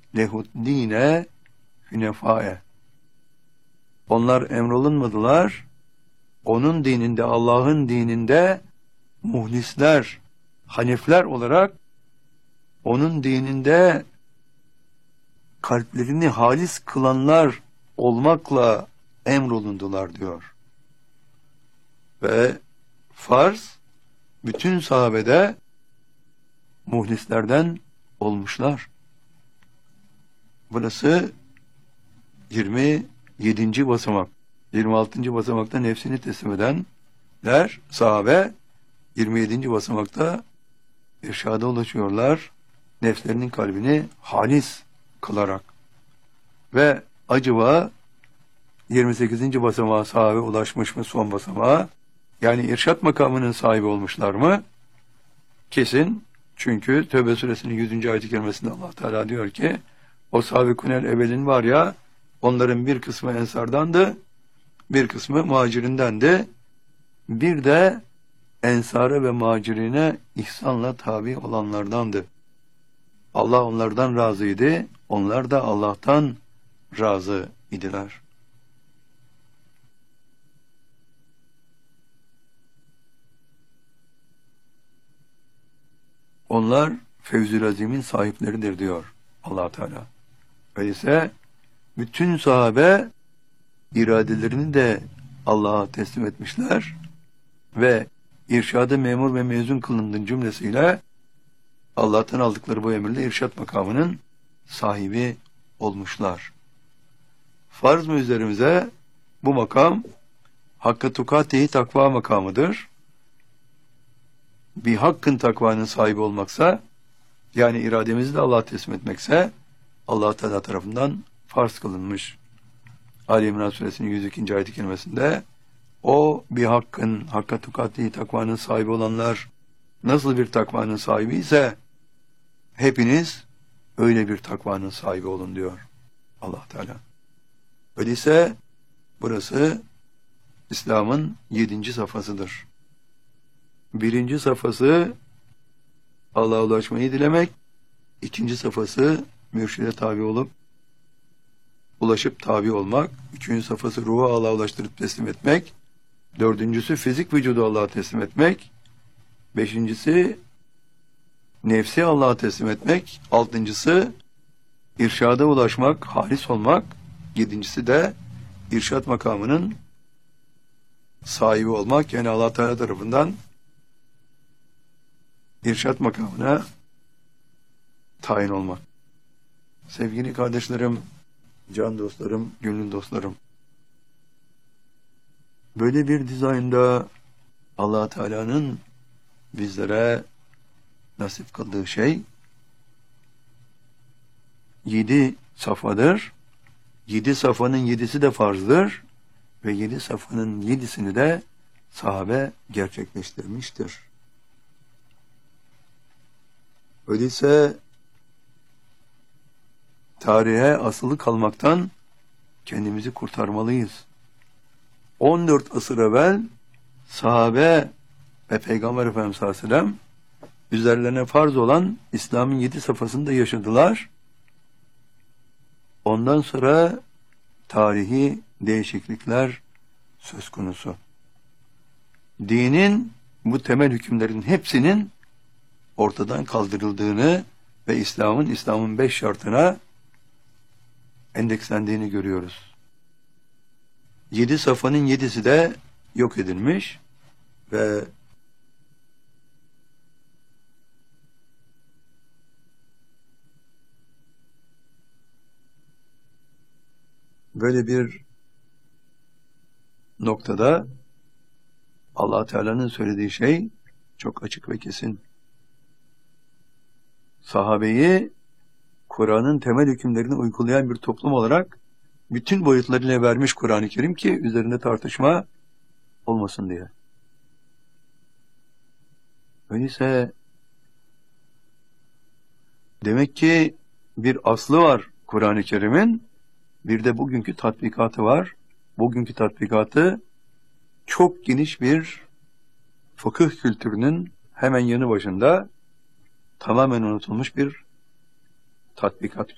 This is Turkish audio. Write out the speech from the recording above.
lehuddine hünefae. Onlar emrolunmadılar. Onun dininde, Allah'ın dininde muhlisler, hanifler olarak onun dininde kalplerini halis kılanlar olmakla emrolundular diyor. Ve farz bütün sahabede muhlislerden olmuşlar. Burası 27. basamak. 26. basamakta nefsini teslim edenler sahabe, 27. basamakta irşada ulaşıyorlar. Nefslerinin kalbini halis kılarak. Ve acaba 28. basamağa sahabe ulaşmış mı, son basamağa? Yani irşat makamının sahibi olmuşlar mı? Kesin. Çünkü Tevbe suresinin 100. ayet-i kerimesinde Allah Teala diyor ki, o sabikunel evvelin var ya, onların bir kısmı ensardandı, bir kısmı muhacirindendi. Bir de ensara ve muhacirine ihsanla tabi olanlardandı. Allah onlardan razıydı, onlar da Allah'tan razı idiler. Onlar Fevzül Azim'in sahipleridir diyor Allah Teala. Öyleyse bütün sahabe iradelerini de Allah'a teslim etmişler ve irşada memur ve mezun kılındığın cümlesiyle Allah'tan aldıkları bu emirle irşat makamının sahibi olmuşlar. Farz mı üzerimize? Bu makam hakka tukatihi takva makamıdır. Bir hakkın takvanın sahibi olmaksa, yani irademizi de Allah'a teslim etmekse, Allah Teala tarafından farz kılınmış. Ali İmran suresinin 102. ayet-i kerimesinde o bir hakkın, hakka tukatihi takvanın sahibi olanlar nasıl bir takvanın sahibi ise hepiniz öyle bir takvanın sahibi olun diyor Allah Teala. Öyleyse burası İslam'ın 7. safhasıdır. 1. safhası Allah'a ulaşmayı dilemek, 2. safhası mürşide tabi olup ulaşıp tabi olmak, 3. safhası ruhu Allah'a ulaştırıp teslim etmek, 4. fizik vücudu Allah'a teslim etmek, 5. nefsi Allah'a teslim etmek, 6. irşada ulaşmak, halis olmak, 7. de irşat makamının sahibi olmak, yani Allah Teala tarafından irşat makamına tayin olmak. Sevgili kardeşlerim, can dostlarım, gönül dostlarım, böyle bir dizaynda Allah Teala'nın bizlere nasip kıldığı şey 7 safhadır. 7 safhanın 7'si de farzdır ve 7 safhanın 7'sini de sahabe gerçekleştirmiştir. Öyleyse tarihe asılı kalmaktan kendimizi kurtarmalıyız. 14 asır evvel sahabe ve Peygamber Efendimiz sallallahu aleyhi ve sellem üzerlerine farz olan İslam'ın 7 safhasında yaşadılar. Ondan sonra tarihi değişiklikler söz konusu. Dinin bu temel hükümlerin hepsinin ortadan kaldırıldığını ve İslam'ın 5 şartına endekslendiğini görüyoruz. 7 safhanın 7'si de yok edilmiş ve böyle bir noktada Allah Teala'nın söylediği şey çok açık ve kesin. Sahabeyi Kur'an'ın temel hükümlerini uygulayan bir toplum olarak bütün boyutlarıyla vermiş Kur'an-ı Kerim ki üzerinde tartışma olmasın diye. Öyleyse demek ki bir aslı var Kur'an-ı Kerim'in, bir de bugünkü tatbikatı var. Bugünkü tatbikatı çok geniş bir fıkıh kültürünün hemen yanı başında tamamen unutulmuş bir tatbikat